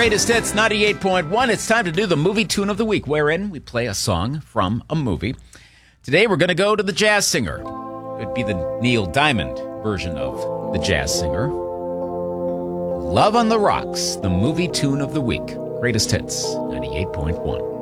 Greatest Hits 98.1. It's time to do the movie tune of the week, wherein we play a song from a movie. Today we're going to go to the Jazz Singer. It would be the Neil Diamond version of the Jazz Singer. Love on the Rocks, the movie tune of the week. Greatest Hits 98.1.